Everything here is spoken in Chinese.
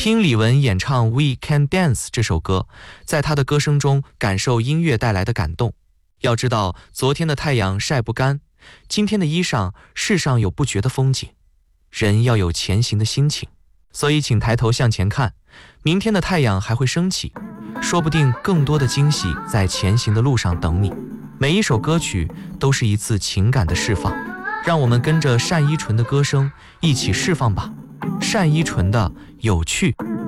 听李玟演唱《We Can Dance》这首歌，在她的歌声中感受音乐带来的感动。要知道，昨天的太阳晒不干，今天的衣裳，世上有不绝的风景。人要有前行的心情，所以请抬头向前看，明天的太阳还会升起，说不定更多的惊喜在前行的路上等你。每一首歌曲都是一次情感的释放，让我们跟着单依纯的歌声一起释放吧。单依纯的有趣